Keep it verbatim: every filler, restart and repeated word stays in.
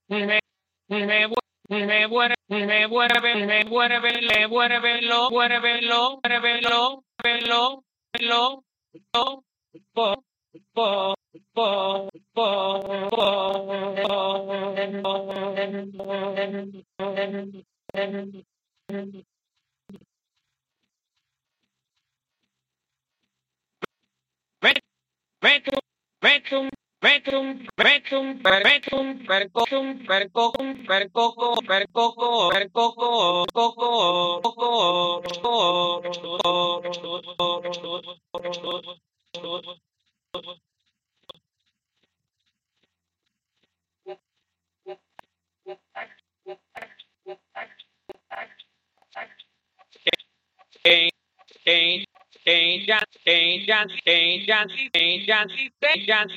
me, me, vu- me vuelve, me vuelve, me vuelve, le vuelve lo, vuelve lo, vuelve lo, lo, lo, lo, po, po, po, po. Metrum, metrum, metrum, metrum, per metrum, per cocum, per cocum, per coco, per coco, per coco, coco, coco. Quem, quem, quem já, quem já, quem já, quem já, quem já,